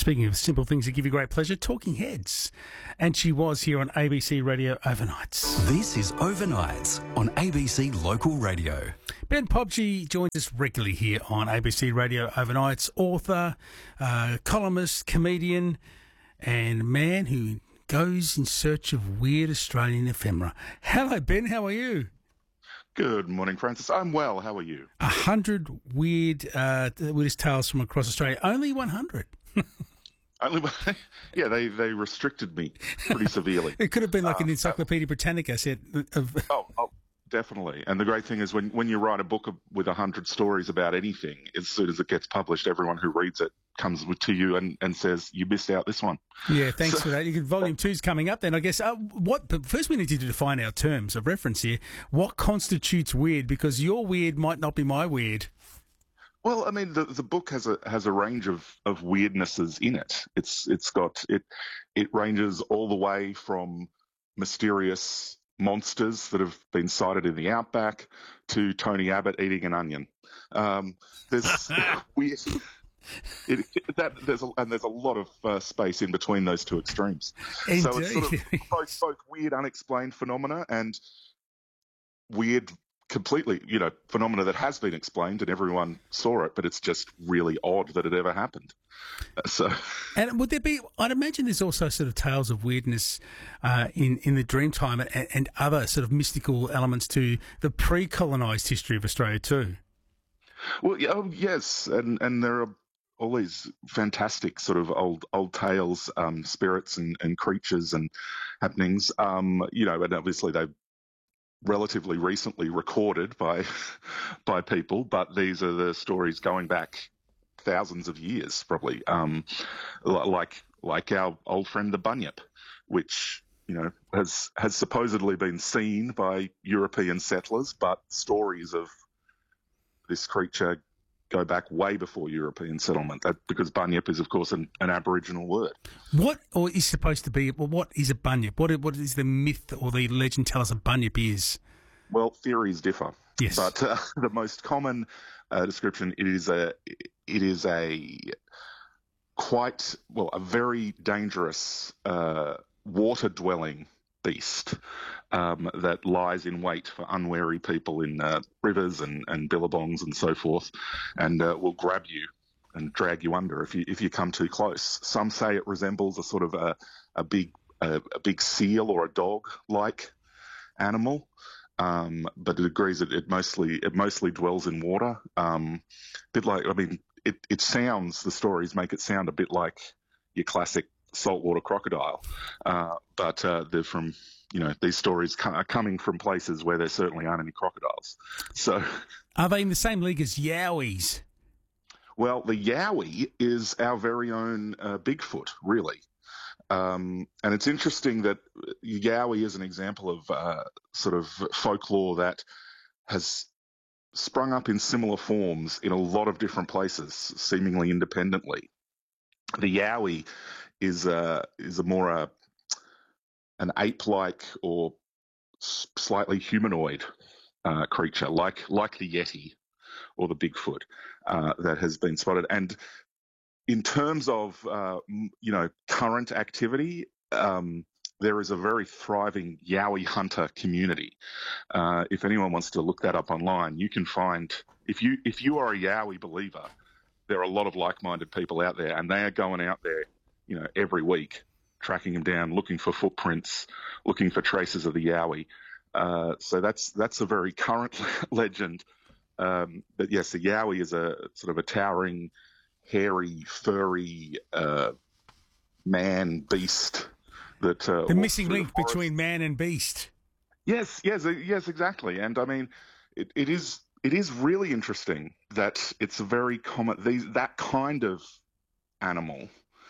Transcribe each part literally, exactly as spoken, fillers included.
Speaking of simple things that give you great pleasure, Talking Heads. And she was here on A B C Radio Overnights. This is Overnights on A B C Local Radio. Ben Pobji joins us regularly here on A B C Radio Overnights, author, uh, columnist, comedian, and man who goes in search of weird Australian ephemera. Hello, Ben. How are you? Good morning, Francis. I'm well. How are you? A hundred weird, uh, weirdest tales from across Australia. Only one hundred. Only, yeah, they, they restricted me pretty severely. It could have been like uh, an Encyclopedia Britannica set of... oh, oh, definitely. And the great thing is when, when you write a book of, with a hundred stories about anything, as soon as it gets published, everyone who reads it comes to you and, and says, you missed out this one. Yeah, thanks so, for that. You could, volume two's coming up then, I guess. Uh, what? But first we need to define our terms of reference here. What constitutes weird? Because your weird might not be my weird. Well, I mean, the the book has a has a range of, of weirdnesses in it. It's it's got it it ranges all the way from mysterious monsters that have been sighted in the outback to Tony Abbott eating an onion. Um, there's weird. It, it, that there's a, and there's a lot of uh, space in between those two extremes. Indeed. So it's sort of both, both weird, unexplained phenomena and weird, completely, you know, phenomena that has been explained and everyone saw it, but it's just really odd that it ever happened. Uh, so, and would there be? I'd imagine there's also sort of tales of weirdness uh, in in the Dreamtime and, and other sort of mystical elements to the pre-colonised history of Australia too. Well, yeah, oh, yes, and and there are all these fantastic sort of old old tales, um, spirits and, and creatures and happenings. Um, you know, and obviously they've relatively recently recorded by by people, but these are the stories going back thousands of years, probably. Um, like like our old friend the Bunyip, which you know has has supposedly been seen by European settlers, but stories of this creature go back way before European settlement, that, because bunyip is, of course, an, an Aboriginal word. What or is supposed to be? Well, what is a bunyip? What what is the myth or the legend tell us a bunyip is? Well, theories differ. Yes, but uh, the most common uh, description it is a it is a quite well a very dangerous uh, water-dwelling beast um, that lies in wait for unwary people in uh, rivers and, and billabongs and so forth, and uh, will grab you and drag you under if you if you come too close. Some say it resembles a sort of a a big a, a big seal or a dog like animal, um, but it agrees that it mostly it mostly dwells in water. Um, bit like I mean, it it sounds the stories make it sound a bit like your classic saltwater crocodile, uh, but uh, they're from, you know, these stories co- are coming from places where there certainly aren't any crocodiles. So, are they in the same league as Yowies? Well, the Yowie is our very own uh, Bigfoot, really. Um, and it's interesting that Yowie is an example of uh, sort of folklore that has sprung up in similar forms in a lot of different places, seemingly independently. The Yowie is a is a more a, an ape-like or s- slightly humanoid uh, creature, like like the Yeti or the Bigfoot uh, that has been spotted. And in terms of uh, m- you know current activity, um, there is a very thriving Yowie hunter community. Uh, if anyone wants to look that up online, you can find if you if you are a Yowie believer, there are a lot of like-minded people out there, and they are going out there, you know, every week, tracking them down, looking for footprints, looking for traces of the Yowie. Uh, so that's that's a very current legend. Um, but yes, the Yowie is a sort of a towering, hairy, furry uh, man beast that uh, the missing link the between man and beast. Yes, yes, yes, exactly. And I mean, it, it is. It is really interesting that it's a very common, these, that kind of animal,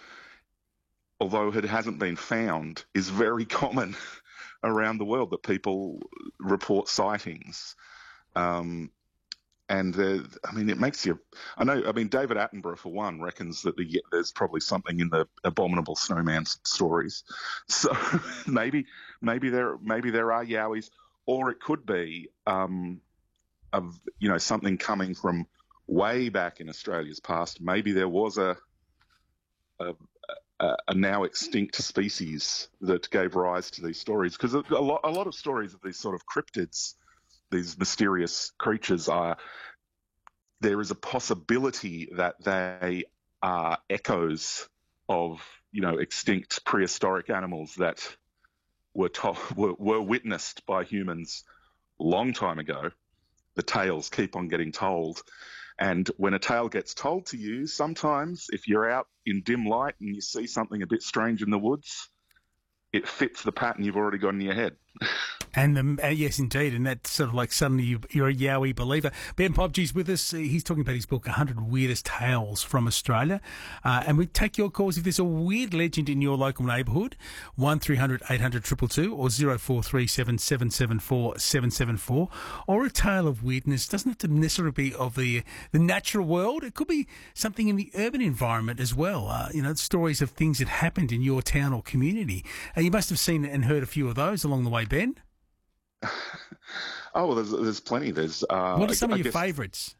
although it hasn't been found, is very common around the world, that people report sightings. Um, and uh, I mean, it makes you, I know, I mean, David Attenborough, for one, reckons that the, there's probably something in the Abominable Snowman stories. So maybe, maybe there, maybe there are Yowies, or it could be, um, of you know something coming from way back in Australia's past. Maybe there was a a, a, a now extinct species that gave rise to these stories. Because a, a lot, a lot of stories of these sort of cryptids, these mysterious creatures, are there is a possibility that they are echoes of, you know, extinct prehistoric animals that were, to- were were witnessed by humans a long time ago. The tales keep on getting told, and when a tale gets told to you, sometimes if you're out in dim light and you see something a bit strange in the woods, it fits the pattern you've already got in your head. And the, uh, yes, indeed, and that's sort of like suddenly you, you're a Yowie believer. Ben Pobgie's with us. He's talking about his book, one hundred Weirdest Tales from Australia. Uh, and we take your calls if there's a weird legend in your local neighbourhood, one three hundred eight hundred two two two or zero four three seven seven seven four seven seven four, or a tale of weirdness. Doesn't have to necessarily be of the the natural world. It could be something in the urban environment as well. Uh, you know, stories of things that happened in your town or community. Uh, you must have seen and heard a few of those along the way, Ben. Oh, well, there's there's plenty. There's uh, what are some I, of I your guess, favourites?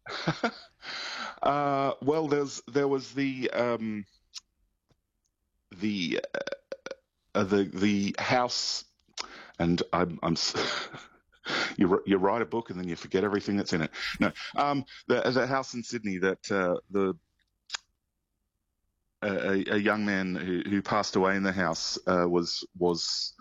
uh, well, there's there was the um, the uh, the the house, and I'm I'm. You you write a book and then you forget everything that's in it. No, um, the the house in Sydney that uh, the a, a young man who, who passed away in the house uh, was was.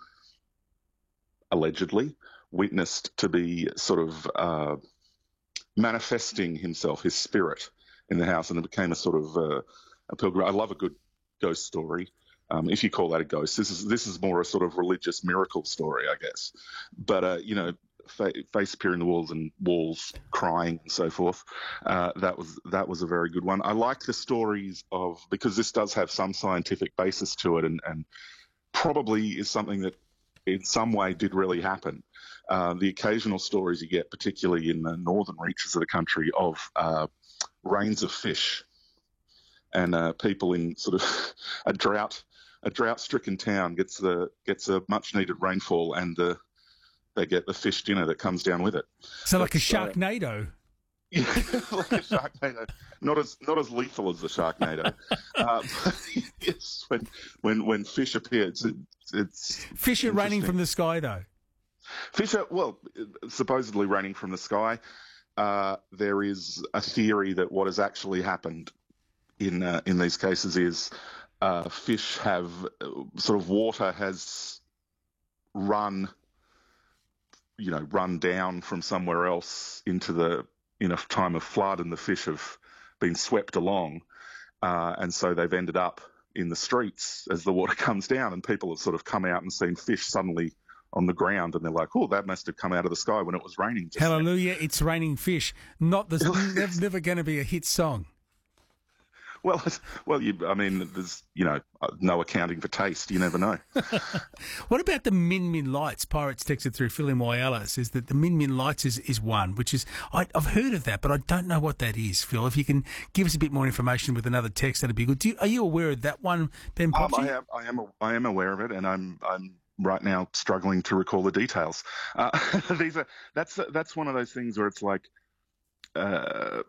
allegedly witnessed to be sort of uh, manifesting himself, his spirit, in the house, and it became a sort of uh, a pilgrim. I love a good ghost story, um, if you call that a ghost. This is this is more a sort of religious miracle story, I guess. But uh, you know, fa- face appearing in the walls and walls crying and so forth. Uh, that was that was a very good one. I like the stories of, because this does have some scientific basis to it, and, and probably is something that in some way did really happen. Uh, the occasional stories you get, particularly in the northern reaches of the country, of uh, rains of fish, and uh, people in sort of a drought, a drought-stricken town gets the gets a much-needed rainfall, and the, they get the fish dinner that comes down with it. So like a That's, uh, Sharknado. Yeah, like a Sharknado, not as not as lethal as the Sharknado. uh, but yes, when when when fish appear, it's, it's Fish are raining from the sky, though. Fish are, well, supposedly raining from the sky. Uh, there is a theory that what has actually happened in uh, in these cases is uh, fish have uh, sort of water has run, you know, run down from somewhere else into the in a time of flood, and the fish have been swept along, uh, and so they've ended up in the streets as the water comes down, and people have sort of come out and seen fish suddenly on the ground, and they're like, oh, that must have come out of the sky when it was raining. Just Hallelujah, then. It's raining fish. Not the, never, never going to be a hit song. Well, well, you, I mean, there's, you know, no accounting for taste. You never know. What about the Min Min Lights? Pirates texted through. Phil in Whyalla says that the Min Min Lights is, is one, which is, I, I've heard of that, but I don't know what that is, Phil. If you can give us a bit more information with another text, that'd be good. Do you, are you aware of that one, Ben Pobgie? Um, I am, I am, I am aware of it, and I'm, I'm right now struggling to recall the details. Uh, these are, that's, that's one of those things where it's like, uh,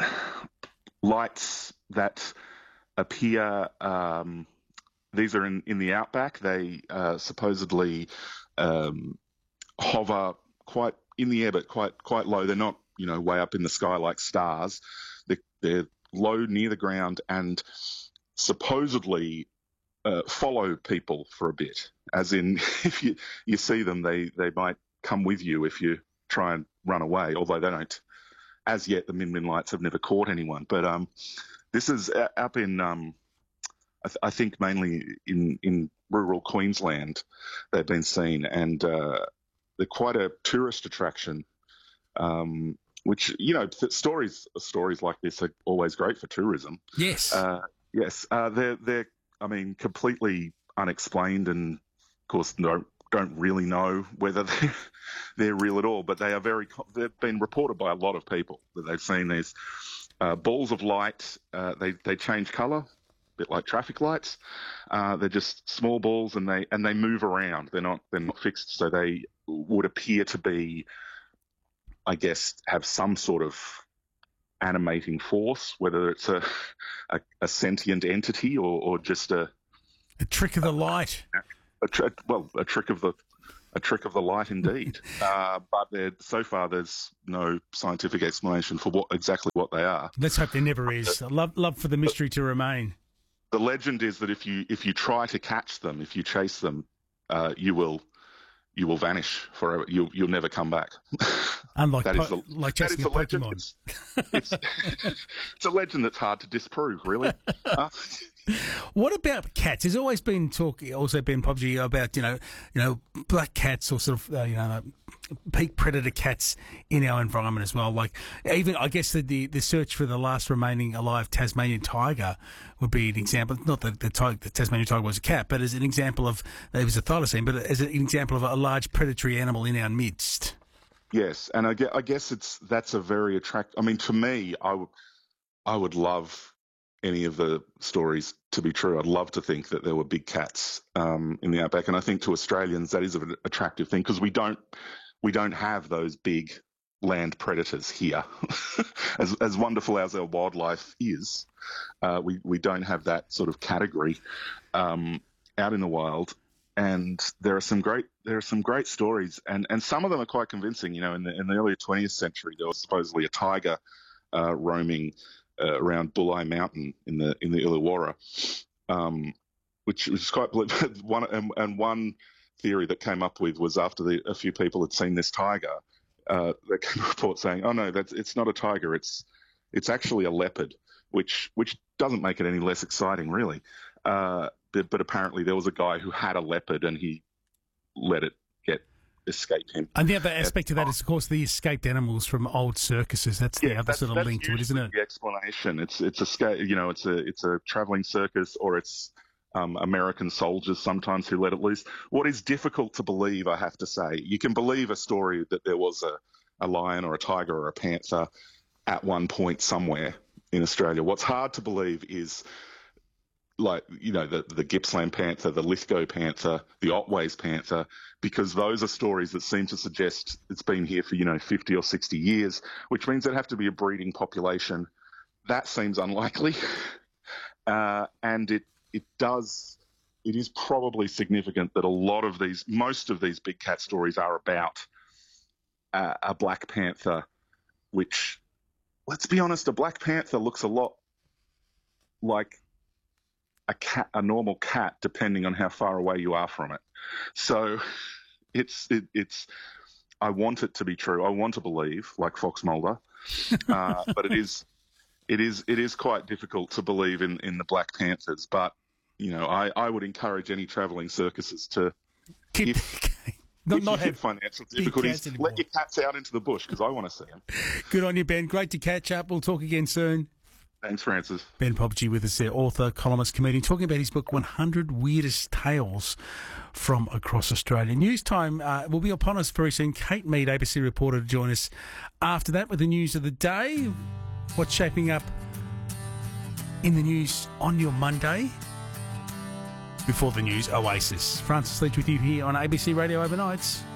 lights that appear, um, these are in, in the outback. They uh, supposedly um, hover quite in the air, but quite quite low. They're not, you know, way up in the sky like stars. They're, they're low near the ground, and supposedly uh, follow people for a bit. As in, if you, you see them, they, they might come with you if you try and run away, although they don't. As yet, the Min Min Lights have never caught anyone. But um, this is up in, um, I, th- I think, mainly in, in rural Queensland. They've been seen, and uh, they're quite a tourist attraction. Um, which, you know, th- stories stories like this are always great for tourism. Yes, uh, yes. Uh, they're they're, I mean, completely unexplained, and of course, don't don't really know whether they're, they're real at all, but they are very, they've been reported by a lot of people that they've seen these uh, balls of light. Uh, they, they change colour, a bit like traffic lights. Uh, they're just small balls, and they, and they move around. They're not, they're not fixed. So they would appear to be, I guess, have some sort of animating force, whether it's a a, a sentient entity or, or just a a trick of the light. A tr- well, a trick of the a trick of the light, indeed. uh, but there, so far, there's no scientific explanation for what exactly what they are. Let's hope there never is. Love, love for the mystery to remain. The legend is that if you if you try to catch them, if you chase them, uh, you will you will vanish forever. You'll you'll never come back. Unlike that po- is the, like that is chasing a the legend. Pokemon. It's, it's, it's a legend that's hard to disprove, really. Uh, What about cats? There's always been talk, also been P U B G, about you know, you know, black cats or sort of uh, you know, peak predator cats in our environment as well. Like even I guess the, the the search for the last remaining alive Tasmanian tiger would be an example. Not that the, tiger, the Tasmanian tiger was a cat, but as an example of it was a thylacine, but as an example of a large predatory animal in our midst. Yes, and I guess, I guess it's that's a very attractive. I mean, to me, I would I would love any of the stories to be true. I'd love to think that there were big cats um, in the outback, and I think to Australians that is an attractive thing because we don't we don't have those big land predators here. as as wonderful as our wildlife is, uh, we we don't have that sort of category um, out in the wild. And there are some great there are some great stories, and, and some of them are quite convincing. You know, in the in the early twentieth century, there was supposedly a tiger uh, roaming Uh, around Bulli Mountain in the in the Illawarra, um, which was quite one and, and one theory that came up with was after the, a few people had seen this tiger, uh, there came a report saying, "Oh no, that's it's not a tiger, it's it's actually a leopard," which which doesn't make it any less exciting, really. Uh, but, but apparently there was a guy who had a leopard and he let it get escape him. And the other aspect of that is, of course, the escaped animals from old circuses. That's the yeah, other that's, sort of that's link to it, isn't it? The explanation. It's it's a sca- you know it's a it's a traveling circus, or it's um, American soldiers sometimes who let it loose. What is difficult to believe, I have to say, you can believe a story that there was a, a lion or a tiger or a panther at one point somewhere in Australia. What's hard to believe is, like, you know, the, the Gippsland panther, the Lithgow panther, the Otways panther, because those are stories that seem to suggest it's been here for, you know, fifty or sixty years, which means there'd have to be a breeding population. That seems unlikely. Uh, and it, it does, it is probably significant that a lot of these, most of these big cat stories are about uh, a black panther, which, let's be honest, a black panther looks a lot like a cat, a normal cat, depending on how far away you are from it. So it's it, it's. I want it to be true. I want to believe, like Fox Mulder, uh, but it is, it is, it is quite difficult to believe in, in the Black Panthers. But you know, I, I would encourage any travelling circuses to Keep, if, not, if not you have have financial difficulties, let your cats out into the bush because I want to see them. Good on you, Ben. Great to catch up. We'll talk again soon. Thanks, Francis. Ben P U B G with us there, author, columnist, comedian, talking about his book, one hundred Weirdest Tales from Across Australia. News time uh, will be upon us very soon. Kate Mead, A B C reporter, to join us after that with the news of the day. What's shaping up in the news on your Monday? Before the news, Oasis. Francis Leach with you here on A B C Radio Overnights.